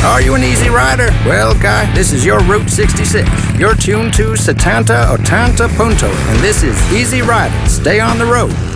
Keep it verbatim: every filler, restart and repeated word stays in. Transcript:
Are you an easy rider? Well, guy, this is your Route sixty-six. You're tuned to Setanta Otanta Punto, and this is Easy Riding. Stay on the road.